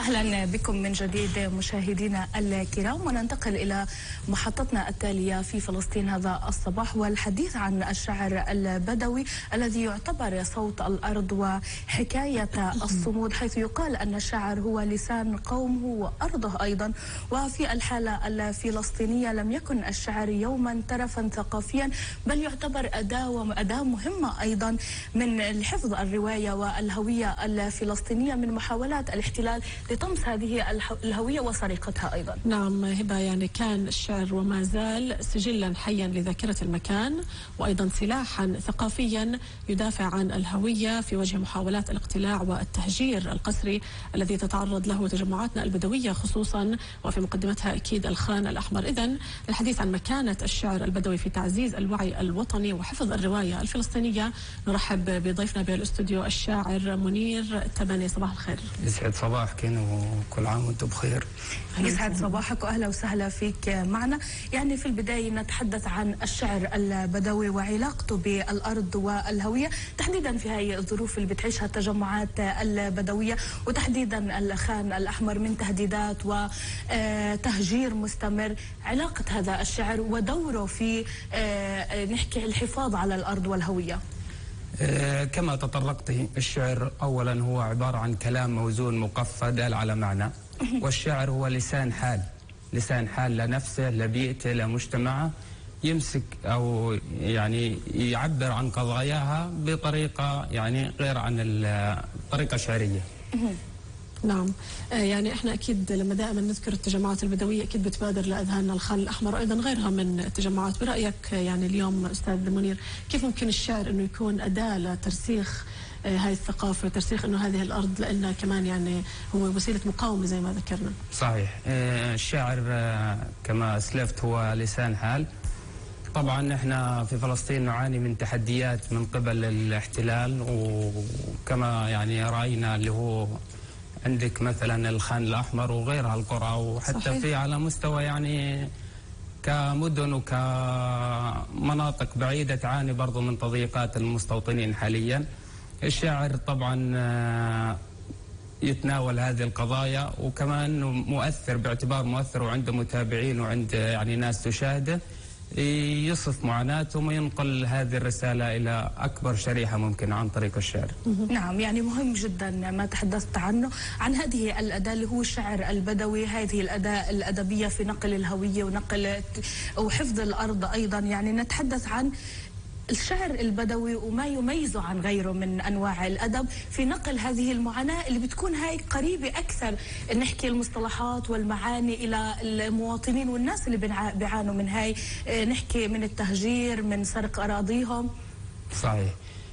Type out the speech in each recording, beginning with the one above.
أهلا بكم من جديد مشاهدينا الكرام، وننتقل إلى محطتنا التالية في فلسطين هذا الصباح والحديث عن الشعر البدوي الذي يعتبر صوت الأرض وحكاية الصمود، حيث يقال أن الشعر هو لسان قومه وأرضه أيضا. وفي الحالة الفلسطينية لم يكن الشعر يوما ترفا ثقافيا، بل يعتبر أداة مهمة أيضا من حفظ الرواية والهوية الفلسطينية من محاولات الاحتلال لطمس هذه الهوية وسرقتها أيضا. نعم هبة، يعني كان الشعر وما زال سجلا حيا لذاكرة المكان، وأيضا سلاحا ثقافيا يدافع عن الهوية في وجه محاولات الاقتلاع والتهجير القسري الذي تتعرض له تجمعاتنا البدوية خصوصا، وفي مقدمتها أكيد الخان الأحمر. إذن للحديث عن مكانة الشعر البدوي في تعزيز الوعي الوطني وحفظ الرواية الفلسطينية نرحب بضيفنا بالاستوديو الشاعر منير تبني. صباح الخير. يسعد صباحك وكل عام وانتم بخير. يسعد صباحك واهلا وسهلا فيك معنا. يعني في البدايه نتحدث عن الشعر البدوي وعلاقته بالارض والهويه، تحديدا في هذه الظروف اللي بتعيشها التجمعات البدوية، وتحديدا الخان الاحمر من تهديدات وتهجير مستمر. علاقه هذا الشعر ودوره في نحكي الحفاظ على الارض والهويه. كما تطرقت، الشعر أولا هو عبارة عن كلام موزون مقفى دال على معنى، والشعر هو لسان حال، لسان حال لنفسه لبيئته لمجتمعه، يمسك أو يعني يعبر عن قضاياها بطريقة يعني غير عن الطريقة الشعرية. نعم، يعني احنا اكيد لما دائما نذكر التجمعات البدويه اكيد بتبادر لاذهاننا الخان الاحمر وايضا غيرها من التجمعات. برايك يعني اليوم استاذ منير، كيف ممكن الشعر انه يكون اداه لترسيخ هاي الثقافه، ترسيخ انه هذه الارض لانها كمان يعني هو وسيله مقاومه زي ما ذكرنا؟ صحيح. الشعر كما اسلفت هو لسان حال. طبعا احنا في فلسطين نعاني من تحديات من قبل الاحتلال، وكما يعني راينا اللي هو عندك مثلا الخان الأحمر وغيرها القرى، وحتى صحيح. في على مستوى يعني كمدن وكمناطق بعيدة تعاني برضو من تضييقات المستوطنين حاليا. الشاعر طبعا يتناول هذه القضايا، وكمان مؤثر باعتبار مؤثر وعنده متابعين وعنده يعني ناس تشاهده، يصف معاناتهم وينقل هذه الرسالة إلى أكبر شريحة ممكن عن طريق الشعر. نعم، يعني مهم جدا ما تحدثت عنه، عن هذه الأداة اللي هو الشعر البدوي، هذه الأداة الأدبية في نقل الهوية ونقل وحفظ الأرض أيضا. يعني نتحدث عن الشعر البدوي وما يميزه عن غيره من أنواع الأدب في نقل هذه المعاناة اللي بتكون هاي قريبة أكثر، نحكي المصطلحات والمعاني إلى المواطنين والناس اللي بيعانوا من هاي، نحكي من التهجير، من سرق أراضيهم. صحيح.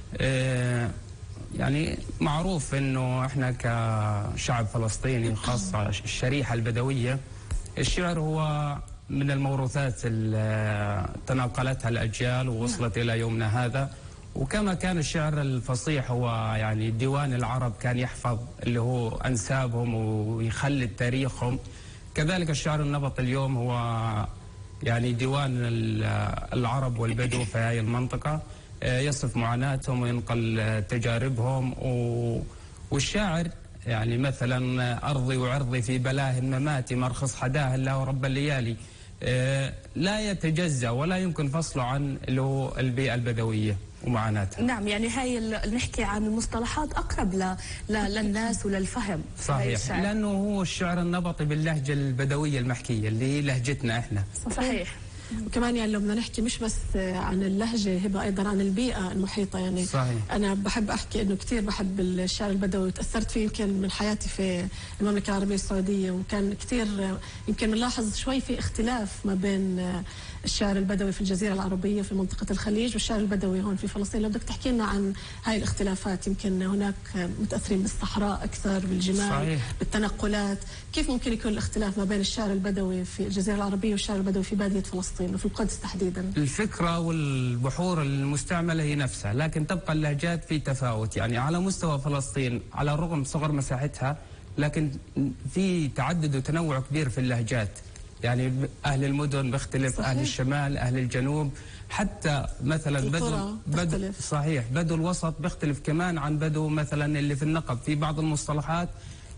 يعني معروف أنه إحنا كشعب فلسطيني خاصة الشريحة البدوية، الشعر هو من الموروثات اللي تناقلتها الأجيال ووصلت إلى يومنا هذا. وكما كان الشعر الفصيح هو يعني ديوان العرب، كان يحفظ اللي هو أنسابهم ويخلد تاريخهم، كذلك الشعر النبطي اليوم هو يعني ديوان العرب والبدو في هذه المنطقة، يصف معاناتهم وينقل تجاربهم. والشاعر يعني مثلا أرضي وعرضي في بلاه مماتي، مرخص حداه الله رب الليالي، لا يتجزأ ولا يمكن فصله عن البيئة البدوية ومعاناتها. نعم، يعني هاي نحكي عن المصطلحات أقرب للناس وللفهم. صحيح، لأنه هو الشعر النبطي باللهجة البدوية المحكية اللي هي لهجتنا إحنا. صحيح. وكمان يعني لو بدنا نحكي مش بس عن اللهجة هبة، أيضا عن البيئة المحيطة. يعني صحيح. أنا بحب أحكي إنه كثير بحب الشعر البدوي، وتأثرت فيه يمكن من حياتي في المملكة العربية السعودية، وكان كثير يمكن بنلاحظ شوي في اختلاف ما بين الشعر البدوي في الجزيرة العربية في منطقة الخليج والشعر البدوي هون في فلسطين. لو بدك تحكي لنا عن هاي الاختلافات، يمكن هناك متأثرين بالصحراء أكثر، بالجمال، صحيح. بالتنقلات، كيف ممكن يكون الاختلاف ما بين الشعر البدوي في الجزيرة العربية والشعر البدوي في بادية فلسطين وفي القدس تحديدا؟ الفكرة والبحور المستعملة هي نفسها، لكن تبقى اللهجات في تفاوت. يعني على مستوى فلسطين على الرغم صغر مساحتها، لكن في تعدد وتنوع كبير في اللهجات. يعني أهل المدن بيختلف، صحيح. أهل الشمال، أهل الجنوب، حتى مثلا بدو صحيح، بدو الوسط بيختلف كمان عن بدو مثلا اللي في النقب. في بعض المصطلحات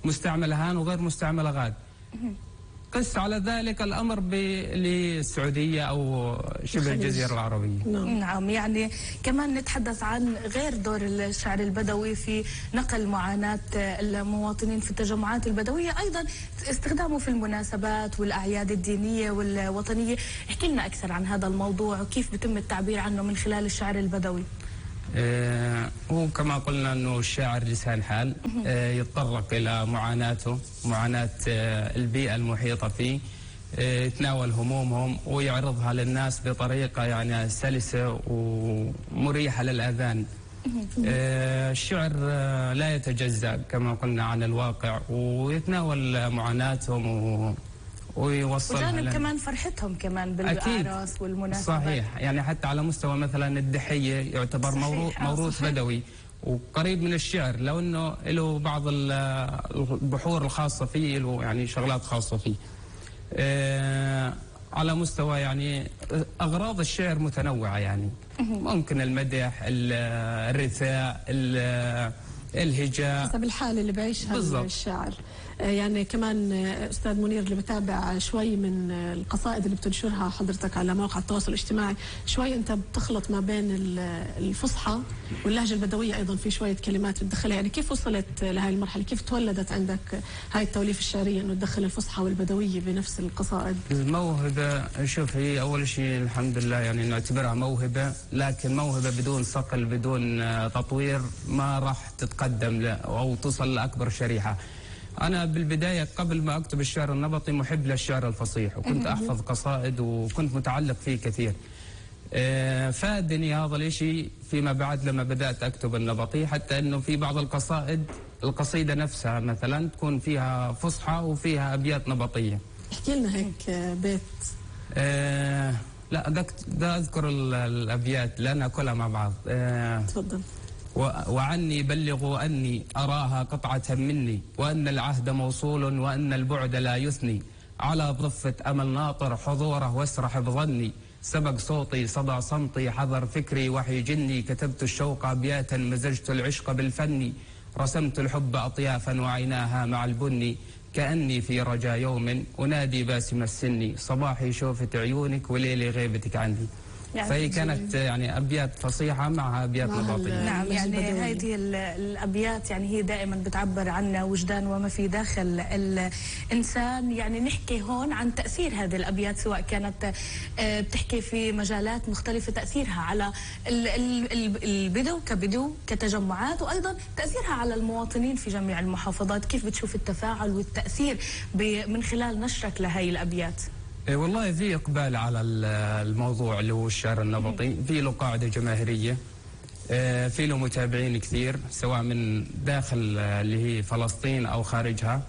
مستعملة هان وغير مستعملة غاد. قس على ذلك الأمر للسعودية أو شبه الجزيرة العربية. نعم، يعني كمان نتحدث عن غير دور الشعر البدوي في نقل معاناة المواطنين في التجمعات البدوية، أيضا استخدامه في المناسبات والأعياد الدينية والوطنية. احكي لنا أكثر عن هذا الموضوع وكيف بيتم التعبير عنه من خلال الشعر البدوي. هو كما قلنا أنه الشاعر لسان حال، يتطرق إلى معاناته، معاناة البيئة المحيطة فيه، يتناول همومهم ويعرضها للناس بطريقة يعني سلسة ومريحة للأذان. الشعر لا يتجزأ كما قلنا عن الواقع، ويتناول معاناتهم ويوصلها وجانب كمان فرحتهم كمان بالأعراس والمناسبات. صحيح، يعني حتى على مستوى مثلا الدحية يعتبر موروث بدوي وقريب من الشعر، لو انه له بعض البحور الخاصة فيه، له يعني شغلات خاصة فيه. على مستوى يعني أغراض الشعر متنوعة، يعني ممكن المدح، الرثاء، الهجاء، حسب الحالة اللي بعيشها الشاعر. يعني كمان أستاذ منير، اللي بتابع شوي من القصائد اللي بتنشرها حضرتك على مواقع التواصل الاجتماعي، شوي أنت بتخلط ما بين الفصحى واللهجة البدوية، أيضا في شوية كلمات بتدخلها. يعني كيف وصلت لهذه المرحلة؟ كيف تولدت عندك هاي التوليفة الشعرية أنه تدخل الفصحى والبدوية بنفس القصائد؟ الموهبة، شوف، هي أول شيء الحمد لله يعني نعتبرها موهبة، لكن موهبة بدون صقل، بدون تطوير ما راح تتقدم أو توصل لأكبر شريحة. أنا بالبداية قبل ما أكتب الشعر النبطي محب للشعر الفصيح، وكنت أحفظ قصائد وكنت متعلق فيه كثير. فادني هذا الشيء فيما بعد لما بدأت أكتب النبطي، حتى أنه في بعض القصائد القصيدة نفسها مثلا تكون فيها فصحى وفيها أبيات نبطية. احكي لنا هيك بيت. لا، دا أذكر الأبيات لأنها كلها مع بعض. تفضل. وعني بلغوا أني أراها قطعة مني، وأن العهد موصول وأن البعد لا يثني، على ضفة أمل ناطر حضوره واسرح بظني، سبق صوتي صدى صمتي حضر فكري وحي جني، كتبت الشوق أبياتا مزجت العشق بالفن، رسمت الحب أطيافا وعيناها مع البني، كأني في رجا يوم أنادي باسم السن، صباحي شوفة عيونك وليلي غيبتك عني. يعني فهي كانت يعني أبيات فصيحة معها أبيات نبطية. نعم، يعني هذه الأبيات يعني هي دائما بتعبر عن وجدان وما في داخل الإنسان. يعني نحكي هون عن تأثير هذه الأبيات، سواء كانت بتحكي في مجالات مختلفة، تأثيرها على البدو كبدو كتجمعات، وأيضا تأثيرها على المواطنين في جميع المحافظات. كيف بتشوف التفاعل والتأثير من خلال نشرك لهي الأبيات؟ والله في إقبال على الموضوع اللي هو الشعر النبطي، في له قاعدة جماهيرية، في له متابعين كثير سواء من داخل اللي هي فلسطين أو خارجها.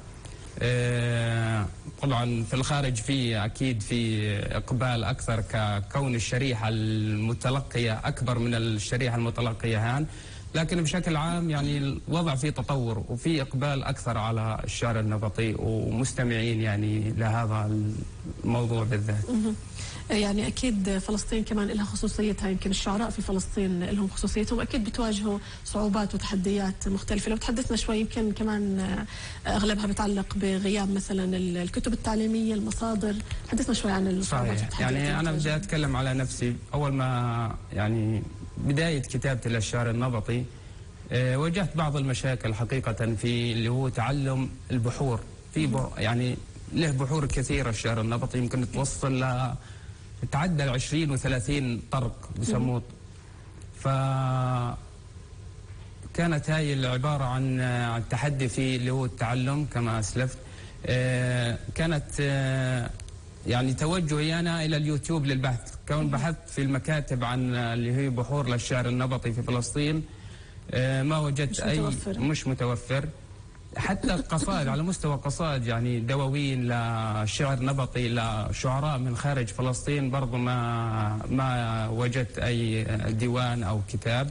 طبعا في الخارج في أكيد في إقبال أكثر، ككون الشريحة المتلقية أكبر من الشريحة المتلقية هان، لكن بشكل عام يعني الوضع فيه تطور وفي إقبال أكثر على الشعر النبطي ومستمعين يعني لهذا الموضوع بالذات. يعني أكيد فلسطين كمان لها خصوصيتها، يمكن الشعراء في فلسطين لهم خصوصيتهم، أكيد بتواجهوا صعوبات وتحديات مختلفة. لو تحدثنا شوي، يمكن كمان أغلبها بتعلق بغياب مثلا الكتب التعليمية، المصادر، حدثنا شوي عن الصعوبات والتحديات. يعني أنا بدي أتكلم على نفسي. أول ما يعني بداية كتابتي للشعر النبطي واجهت بعض المشاكل حقيقة في اللي هو تعلم البحور. في يعني له بحور كثيرة الشعر النبطي، يمكن توصل تعدى 20 و30 طرق بسموه. فكانت هاي العبارة عن تحدي في اللي هو التعلم كما أسلفت. كانت يعني توجهي أنا إلى اليوتيوب للبحث، كون بحثت في المكاتب عن اللي هي بحور للشعر النبطي في فلسطين، ما وجدت مش متوفر. حتى قصائد على مستوى قصائد يعني دواوين لشعر نبطي لشعراء من خارج فلسطين برضو ما وجدت أي ديوان أو كتاب،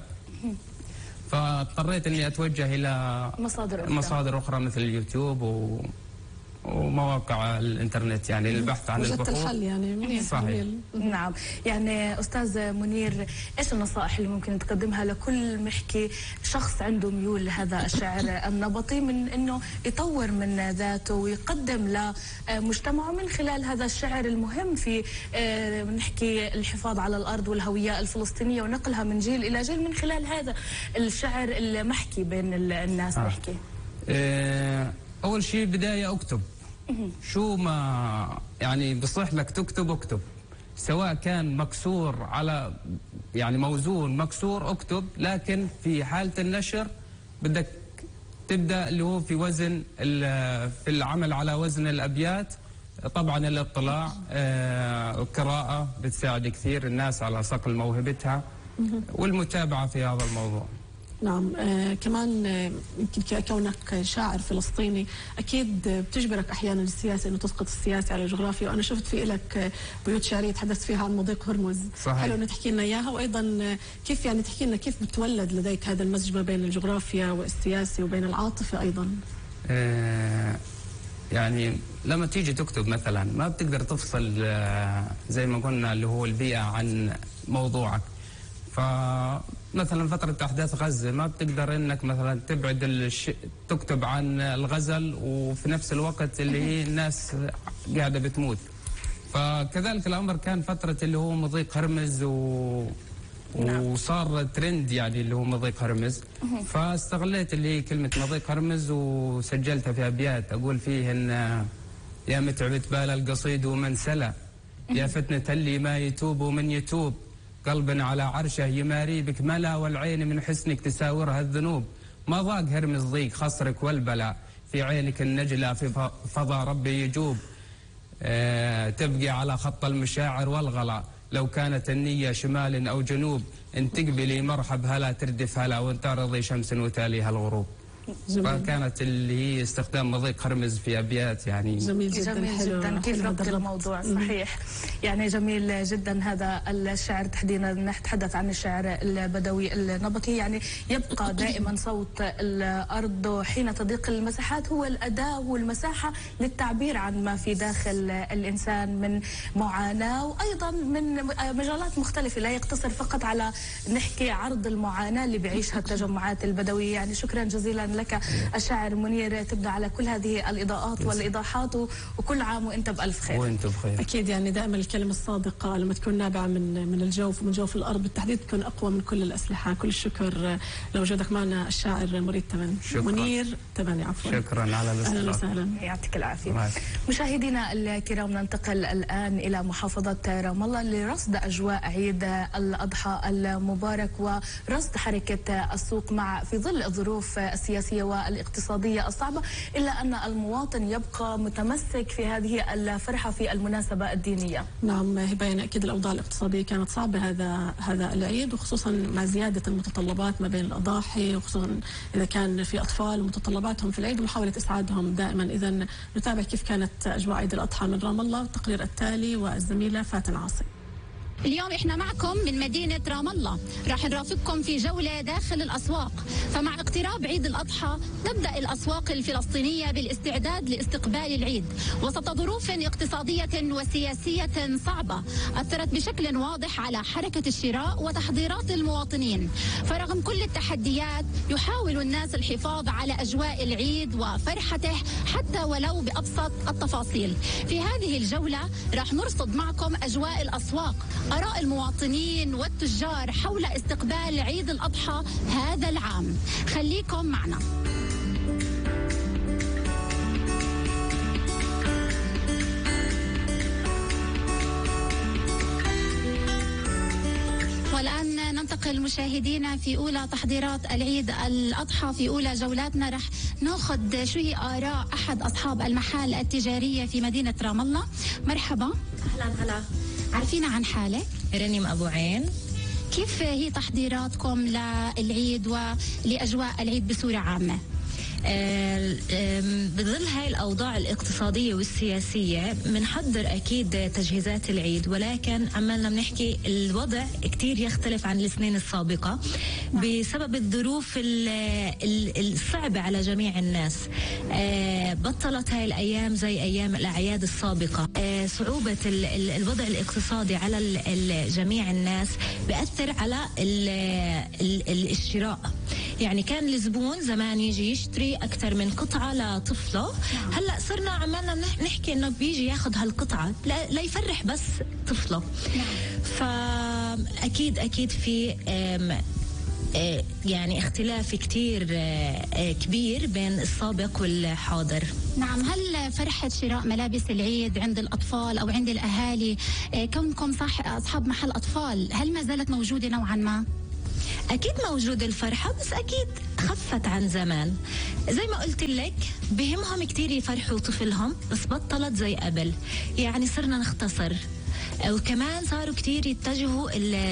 فاضطريت أني أتوجه إلى مصادر أخرى مثل اليوتيوب ومواقع الانترنت يعني للبحث عن وجدت البحوث. الحل يعني صحيح. نعم. يعني أستاذ منير، إيش النصائح اللي ممكن تقدمها لكل محكي شخص عنده ميول لهذا الشعر النبطي من إنه يطور من ذاته ويقدم لمجتمعه من خلال هذا الشعر المهم في نحكي الحفاظ على الأرض والهوية الفلسطينية ونقلها من جيل إلى جيل من خلال هذا الشعر المحكي بين الناس نحكي؟ أول شيء بداية أكتب. شو ما يعني بصح لك تكتب اكتب، سواء كان مكسور على يعني موزون مكسور اكتب، لكن في حالة النشر بدك تبدأ اللي هو في وزن في العمل على وزن الأبيات. طبعا الاطلاع القراءة بتساعد كثير الناس على صقل موهبتها، والمتابعة في هذا الموضوع. نعم. كمان يمكن كونك شاعر فلسطيني أكيد بتجبرك أحيانا السياسة أنه تسقط السياسة على الجغرافيا، وأنا شفت في لك بيوت شعرية تحدثت فيها عن مضيق هرمز. صحيح. حلو أنه تحكي لنا إياها، وأيضا كيف يعني تحكي لنا كيف بتولد لديك هذا المزج ما بين الجغرافيا والسياسة وبين العاطفة أيضا. يعني لما تيجي تكتب مثلا ما بتقدر تفصل زي ما قلنا اللي هو البيئة عن موضوعك. فمثلا فترة أحداث غزة ما بتقدر إنك مثلا تبعد تكتب عن الغزل وفي نفس الوقت اللي هي الناس قاعدة بتموت. فكذلك الأمر كان فترة اللي هو مضيق هرمز وصار ترند يعني اللي هو مضيق هرمز. فاستغليت اللي هي كلمة مضيق هرمز وسجلتها في أبيات أقول فيه إن يا متعبة بال القصيد ومن سلى، يا فتنة اللي ما يتوب ومن يتوب، قلبا على عرشه يماري بك ملا، والعين من حسنك تساورها الذنوب، ما ضاق هرمز ضيق خصرك والبلاء، في عينك النجلة في فضا ربي يجوب، تبقي على خط المشاعر والغلا، لو كانت النية شمال أو جنوب، ان تقبلي مرحب هلا تردف هلا، وان تعرضي شمس وتاليها الغروب. فكانت اللي هي استخدام مضيق هرمز في أبيات يعني جميل جدا. جميل جدا كيف ربط الموضوع. صحيح. يعني جميل جدا هذا الشعر تحديدا. نتحدث عن الشعر البدوي النبطي، يعني يبقى دائما صوت الأرض حين تضيق المساحات هو الأداة والمساحة للتعبير عن ما في داخل الإنسان من معاناة، وأيضا من مجالات مختلفة، لا يقتصر فقط على نحكي عرض المعاناة اللي بيعيشها التجمعات البدوية. يعني شكرا جزيلا لك الشاعر منير، تبدأ على كل هذه الإضاءات والإيضاحات، وكل عام وأنت بألف خير. وأنت بخير. أكيد يعني دائما الكلمة الصادقة لما تكون نابعة من الجوف ومن جوف الأرض بالتحديد تكون أقوى من كل الأسلحة. كل الشكر لوجودك معنا الشاعر منير تبني. عفوا. شكرا على الاستضافة. أهلا وسهلا. يعطيك العافية. مشاهدينا الكرام، ننتقل الآن إلى محافظة رام الله لرصد أجواء عيد الأضحى المبارك ورصد حركة السوق في ظل الظروف السياسية والاقتصادية الصعبة، إلا أن المواطن يبقى متمسك في هذه الفرحة في المناسبة الدينية. نعم هبة، يعني أكيد الأوضاع الاقتصادية كانت صعبة هذا العيد، وخصوصا مع زيادة المتطلبات ما بين الأضاحي، وخصوصا إذا كان في أطفال ومتطلباتهم في العيد ومحاولة إسعادهم دائما. إذا نتابع كيف كانت أجواء عيد الأضحى من رام الله، التقرير التالي والزميلة فاتن عاصي. اليوم احنا معكم من مدينة رام الله، راح نرافقكم في جولة داخل الأسواق. فمع اقتراب عيد الأضحى تبدأ الأسواق الفلسطينية بالاستعداد لاستقبال العيد وسط ظروف اقتصادية وسياسية صعبة أثرت بشكل واضح على حركة الشراء وتحضيرات المواطنين. فرغم كل التحديات يحاول الناس الحفاظ على أجواء العيد وفرحته حتى ولو بأبسط التفاصيل. في هذه الجولة راح نرصد معكم أجواء الأسواق، آراء المواطنين والتجار حول استقبال عيد الأضحى هذا العام. خليكم معنا. والآن ننتقل مشاهدينا في أولى تحضيرات العيد الأضحى. في أولى جولاتنا رح ناخذ شو هي آراء أحد أصحاب المحال التجارية في مدينة رام الله. مرحبا. أهلا. عرفينا عن حالك. رنيم أبو عين. كيف هي تحضيراتكم للعيد ولأجواء العيد بصورة عامة؟ بظل هاي الأوضاع الاقتصادية والسياسية بنحضر أكيد تجهيزات العيد، ولكن عمالنا بنحكي الوضع كتير يختلف عن السنين السابقة بسبب الظروف الصعبة على جميع الناس. بطلت هاي الأيام زي أيام الأعياد السابقة. صعوبة الوضع الاقتصادي على جميع الناس بأثر على الشراء. يعني كان الزبون زمان يجي يشتري أكثر من قطعة لطفله، هلأ صرنا عمالنا نحكي إنه بيجي ياخد هالقطعة لا يفرح بس طفله. فأكيد في يعني اختلاف كتير كبير بين السابق والحاضر. نعم، هل فرحة شراء ملابس العيد عند الأطفال أو عند الأهالي كونكم أصحاب محل أطفال هل ما زالت موجودة نوعا ما؟ أكيد موجود الفرحة، بس أكيد خفت عن زمان. زي ما قلت لك بهمهم كتير يفرحوا طفلهم، بس بطلت زي قبل. يعني صرنا نختصر، وكمان صاروا كتير يتجهوا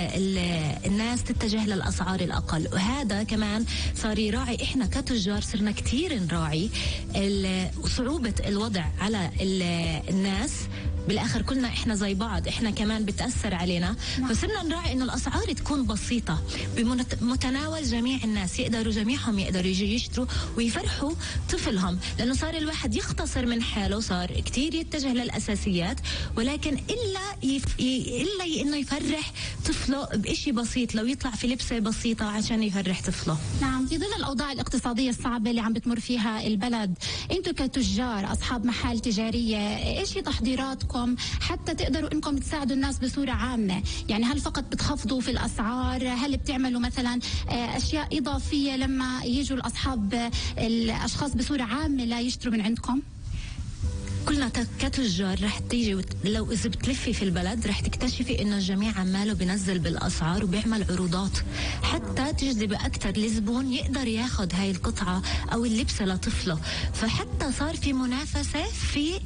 الناس تتجه للأسعار الأقل، وهذا كمان صار يراعي إحنا كتجار صرنا كتير نراعي صعوبة الوضع على الناس. بالآخر كلنا إحنا زي بعض، إحنا كمان بتأثر علينا. فصرنا نراعي إنه الأسعار تكون بسيطة بمتناول جميع الناس، جميعهم يقدروا يجي يشتروا ويفرحوا طفلهم، لأنه صار الواحد يختصر من حاله، صار كتير يتجه للأساسيات، ولكن إلا إنه يفرح طفله بإشي بسيط، لو يطلع في لبسة بسيطة عشان يفرح طفله. نعم، في ظل الأوضاع الاقتصادية الصعبة اللي عم بتمر فيها البلد، أنتم كتجار أصحاب محال تجارية إيش هي تحضيراتكم حتى تقدروا انكم تساعدوا الناس بصورة عامة؟ يعني هل فقط بتخفضوا في الأسعار؟ هل بتعملوا مثلا أشياء إضافية لما يجوا الأشخاص بصورة عامة لا يشتروا من عندكم؟ كلنا كتجار رح تيجي لو إذا بتلفي في البلد رح تكتشفي إنه الجميع عماله بينزل بالأسعار وبيعمل عروضات حتى تجذب أكتر الزبون يقدر ياخد هاي القطعة أو اللبسة لطفله. فحتى صار في منافسة في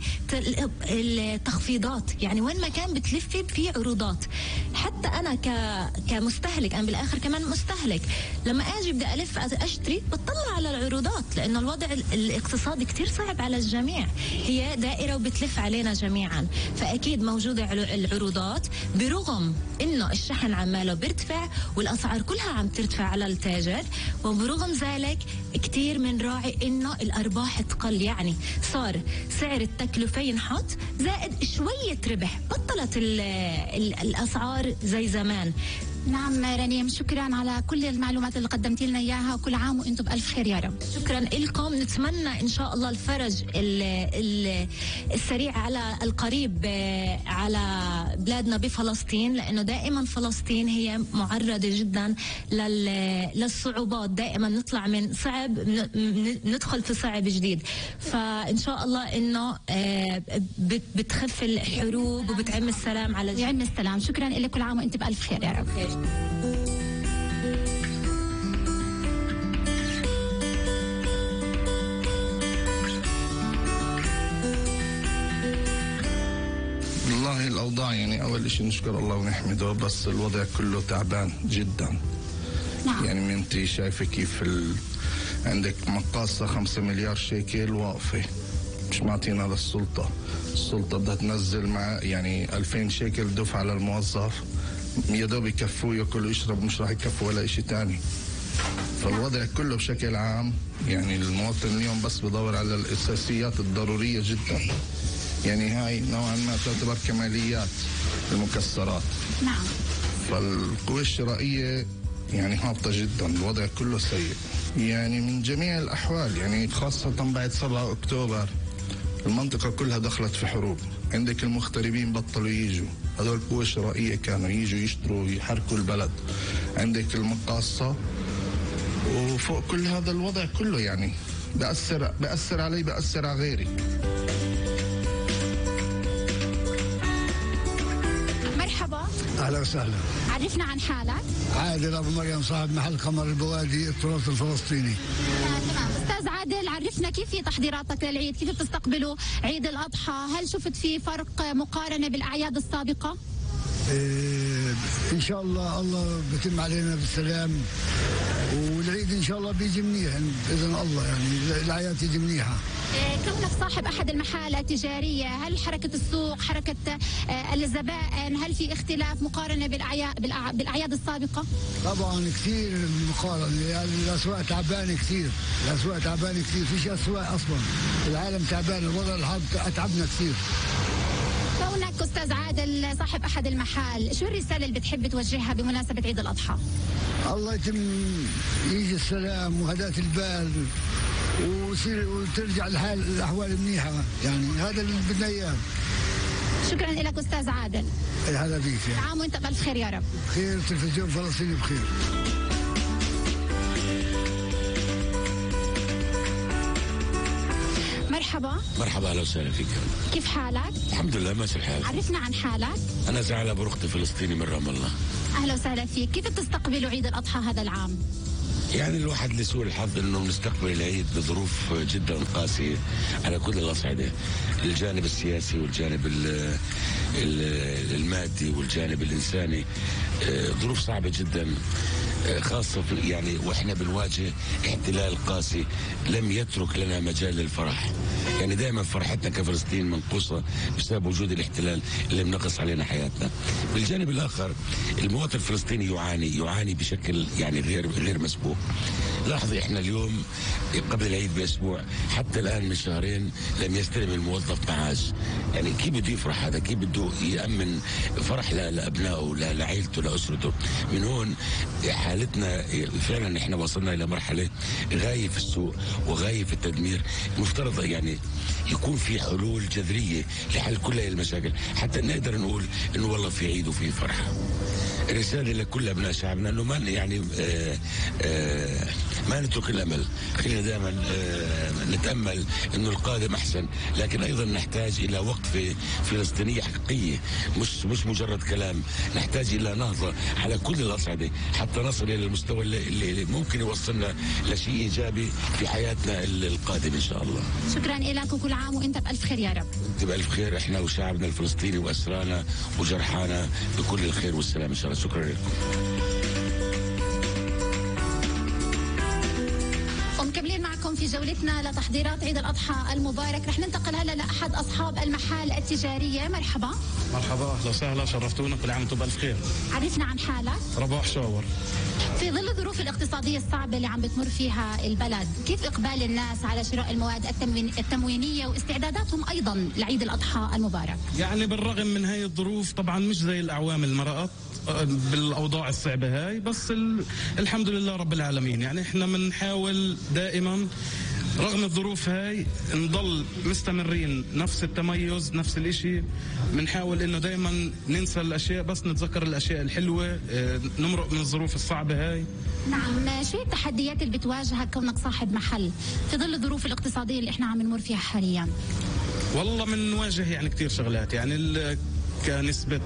التخفيضات، يعني وين ما كان بتلفي في عروضات. حتى أنا كمستهلك، أنا بالآخر كمان مستهلك، لما أجي بدي ألف أشتري بطلع على العروضات، لأنه الوضع الاقتصادي كتير صعب على الجميع، هي دائرة وبتلف علينا جميعا. فأكيد موجودة العروضات، برغم إنه الشحن عماله بيرتفع والأسعار كلها عم ترتفع على التاجر، وبرغم ذلك كتير من راعي إنه الأرباح تقل. يعني صار سعر التكلفة ينحط زائد شوية ربح، بطلت الأسعار زي زمان. نعم رنيم، شكرا على كل المعلومات اللي قدمتي لنا إياها، وكل عام وأنتم بألف خير يا رب. شكرا لكم، نتمنى إن شاء الله الفرج السريع على القريب على بلادنا بفلسطين، لأنه دائما فلسطين هي معرضة جدا للصعوبات، دائما نطلع من صعب ندخل في صعب جديد. فإن شاء الله إنه بتخف الحروب وبتعم السلام على يعم السلام. شكرا لك، كل عام وأنت بألف خير يا رب. والله الأوضاع يعني أول شيء نشكر الله ونحمده، بس الوضع كله تعبان جدا. نعم. يعني أنت شايفة كيف عندك مقاصة 5 مليار شيكل واقفة مش معطينا للسلطة. السلطة بدها تنزل مع يعني 2000 شيكل دفعة للموظف، يا دوب يكفوه ياكل ويشرب، مش راح يكفوا ولا شيء تاني. فالوضع كله بشكل عام يعني المواطن اليوم بس بدور على الأساسيات الضرورية جدا، يعني هاي نوعا ما تعتبر كماليات المكسرات. نعم. فالقوى الشرائية يعني هابطة جدا، الوضع كله سيء يعني من جميع الأحوال، يعني خاصة بعد 7 أكتوبر المنطقة كلها دخلت في حروب. عندك المغتربين بطلوا يجوا، هذول القوى الشرائية كانوا يجوا يشتروا يحركوا البلد. عندك المقاصة، وفوق كل هذا الوضع كله يعني بأثر علي، بأثر على غيري. مرحبا. اهلا وسهلا. عرفنا عن حالك. عادل ابو مريم، صاحب محل قمر البوادي التراث الفلسطيني. تمام استاذ عادل، عرفنا كيف هي تحضيراتك للعيد، كيف بتستقبلوا عيد الاضحى؟ هل شفت في فرق مقارنه بالاعياد السابقه؟ ان شاء الله بتم علينا بالسلام والعيد ان شاء الله بيجي منيح باذن الله، يعني الاعياد تيجي منيحه. كونك صاحب احد المحال التجاريه، هل حركه السوق، حركه الزبائن، هل في اختلاف مقارنه بالاعياد السابقه؟ طبعا كثير مقارنه، يعني الاسواق تعبانه كثير، الاسواق تعبانه كثير، فيش اسواق اصلا، العالم تعبان، الوضع الحرب اتعبنا كثير. كونك استاذ عادل صاحب احد المحال، شو الرساله اللي بتحب توجهها بمناسبه عيد الاضحى؟ الله يتم يجي السلام وهداة البال وترجع الاحوال منيحه، يعني هذا اللي بدنا اياه. شكرا لك استاذ عادل. اي هلا بيك. عام وانت بالف خير يا رب. خير، تلفزيون فلسطيني بخير. مرحبا. مرحبا، اهلا وسهلا فيك. كيف حالك؟ الحمد لله ماشي الحال. عرفنا عن حالك. انا زعل برختي فلسطيني من رام الله. اهلا وسهلا فيك، كيف بتستقبلوا عيد الاضحى هذا العام؟ يعني الواحد لسوء الحظ انه بنستقبل العيد بظروف جدا قاسيه على كل الاصعده، الجانب السياسي والجانب المادي والجانب الانساني، ظروف صعبه جدا، خاصه في يعني واحنا بنواجه احتلال قاسي لم يترك لنا مجال للفرح. يعني دائما فرحتنا كفلسطين منقوصه بسبب وجود الاحتلال اللي منقص علينا حياتنا. بالجانب الاخر المواطن الفلسطيني يعاني بشكل يعني غير مسبوق. لاحظي احنا اليوم قبل العيد باسبوع حتى الان من شهرين لم يستلم الموظف معاش. يعني كيف بده يفرح هذا؟ كيف بده يامن فرح لابنائه لعائلته لاسرته؟ من هون حالتنا فعلا احنا وصلنا الى مرحله غايه في السوء وغايه في التدمير. المفترض يعني يكون في حلول جذريه لحل كل هذه المشاكل حتى نقدر نقول انه والله في عيد وفي فرحه. رسالة لكل أبناء شعبنا أنه ما يعني ما نترك الأمل، خلينا دائما نتأمل أنه القادم أحسن، لكن أيضا نحتاج إلى وقفة فلسطينية حقيقية، مش مجرد كلام. نحتاج إلى نهضة على كل الأصعدة حتى نصل إلى المستوى اللي ممكن يوصلنا لشيء إيجابي في حياتنا القادمة إن شاء الله. شكرا لك وكل عام وأنت بألف خير يا رب. أنت بألف خير، إحنا وشعبنا الفلسطيني وأسرانا وجرحانا بكل الخير والسلام إن شاء الله. شكرا لكم. ومكملين معكم في جولتنا لتحضيرات عيد الأضحى المبارك. رح ننتقل هلا لأحد أصحاب المحال التجارية. مرحبا. مرحبا، أهلا وسهلا، شرفتونا، كل عام وانتم بألف خير. عرفنا عن حالك. رباح شاور. في ظل الظروف الاقتصادية الصعبة اللي عم بتمر فيها البلد، كيف إقبال الناس على شراء المواد التموينية واستعداداتهم أيضا لعيد الأضحى المبارك؟ يعني بالرغم من هاي الظروف طبعا مش زي الأعوام اللي مرقت بالأوضاع الصعبة هاي، بس الحمد لله رب العالمين. يعني احنا بنحاول دائما رغم الظروف هاي نضل مستمرين نفس التميز نفس الاشي. بنحاول انه دائما ننسى الاشياء بس نتذكر الاشياء الحلوة، نمرق من الظروف الصعبة هاي. نعم، شو التحديات اللي بتواجهك كونك صاحب محل في ظل الظروف الاقتصادية اللي احنا عم نمر فيها حاليا؟ والله بنواجه يعني كتير شغلات، يعني كنسبة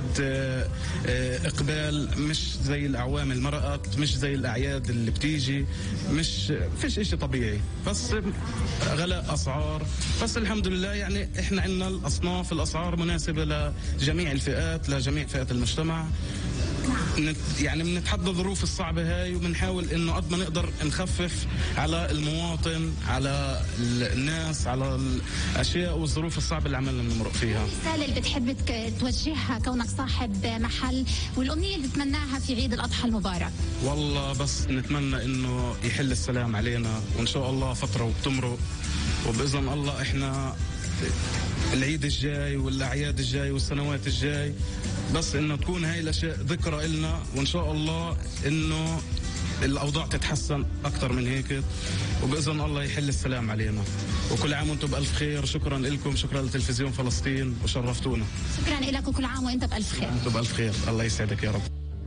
إقبال مش زي الأعوام المرقت، مش زي الأعياد اللي بتيجي، مش فيش إشي طبيعي، بس غلاء أسعار. بس الحمد لله يعني إحنا عندنا الأصناف، الأسعار مناسبة لجميع الفئات، لجميع فئات المجتمع. يعني بنتحدى الظروف الصعبة هاي وبنحاول انه قد ما نقدر نخفف على المواطن، على الناس، على الاشياء والظروف الصعبة اللي عملنا بنمرق فيها. الرسالة اللي بتحب توجهها كونك صاحب محل والأمنية اللي تتمناها في عيد الأضحى المبارك؟ والله بس نتمنى انه يحل السلام علينا، وان شاء الله فترة وبتمرق، وبإذن الله احنا العيد الجاي والاعياد الجاي والسنوات الجاي بس انه تكون هاي الاشياء ذكرى إلنا، وان شاء الله انه الاوضاع تتحسن اكثر من هيك، وباذن الله يحل السلام علينا. وكل عام وانتم بالف خير. شكرا لكم، شكرا لتلفزيون فلسطين وشرفتونا. شكرا لك وكل عام وانت بالف خير. انتم بالف خير، الله يسعدك يا رب.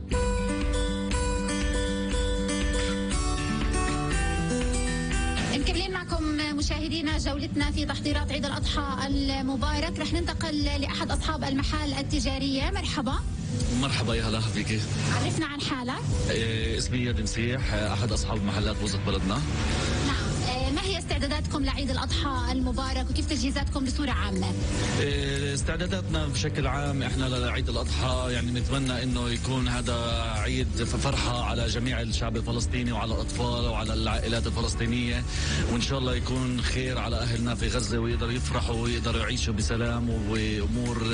مشاهدينا جولتنا في تحضيرات عيد الأضحى المبارك. رح ننتقل لأحد أصحاب المحال التجارية. مرحبا. مرحبا، يا هلا فيكي. عرفنا عن حالك. اسمي ياد مسيح، أحد أصحاب محلات وسط بلدنا. نعم، ما هي استعدادات استعداداتكم لعيد الأضحى المبارك وكيف تجهيزاتكم بصورة عامة؟ استعداداتنا بشكل عام احنا لعيد الأضحى يعني نتمنى انه يكون هذا عيد فرحة على جميع الشعب الفلسطيني وعلى الأطفال وعلى العائلات الفلسطينية، وإن شاء الله يكون خير على أهلنا في غزة ويقدروا يفرحوا ويقدروا يعيشوا بسلام وأمور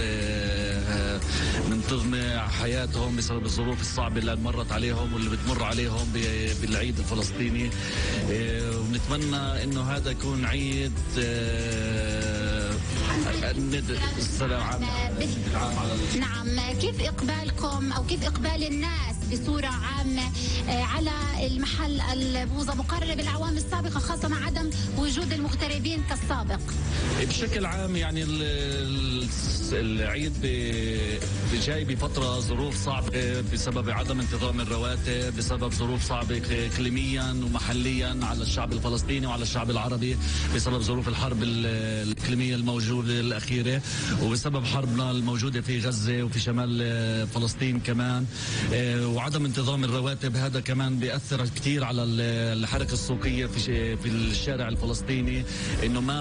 منتظمة حياتهم بسبب الظروف الصعبة اللي مرت عليهم واللي بتمر عليهم بالعيد الفلسطيني. ونتمنى انه هذا يكون عيد السلام عام. نعم، كيف إقبالكم أو كيف إقبال الناس بصورة عامة على المحل البوظة مقارنة بالأعوام السابقة، خاصة مع عدم وجود المغتربين كالسابق؟ بشكل عام يعني العيد جاي بفترة ظروف صعبة بسبب عدم انتظام الرواتب، بسبب ظروف صعبة إقليميا ومحليا على الشعب الفلسطيني وعلى الشعب العربي، بسبب ظروف الحرب الإقليمية الموجودة الأخيرة، وبسبب حربنا الموجودة في غزة وفي شمال فلسطين كمان، وعدم انتظام الرواتب. هذا كمان بيأثر كثير على الحركة السوقية في الشارع الفلسطيني، إنه ما